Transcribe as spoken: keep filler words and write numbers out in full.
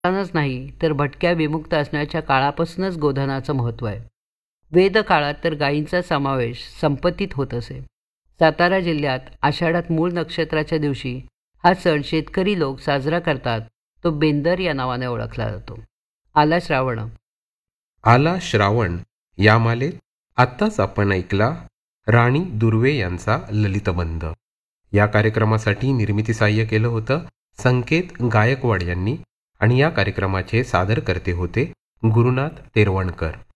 च नाही तर भटक्या विमुक्त असण्याच्या काळापासूनच गोधनाचं महत्त्व आहे. वेद काळात तर गायींचा समावेश संपत्तीत होत असे. सातारा जिल्ह्यात आषाढात मूळ नक्षत्राच्या दिवशी हा सण शेतकरी लोक साजरा करतात. तो बेंदर या नावाने ओळखला जातो. आला श्रावण. आला श्रावण या मालेत आत्ताच आपण ऐकला राणी दुर्वे यांचा ललितबंध. या कार्यक्रमासाठी निर्मिती साह्य केलं होतं संकेत गायकवाड यांनी आणि या कार्यक्रमाचे सादरकर्ते होते गुरुनाथ तेरवणकर.